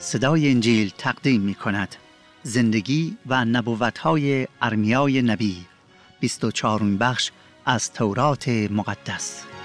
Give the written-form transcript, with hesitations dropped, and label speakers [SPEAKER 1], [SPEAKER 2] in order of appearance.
[SPEAKER 1] صدای انجیل تقدیم می کند. زندگی و نبوت‌های ارمیای نبی، 24 بخش از تورات مقدس.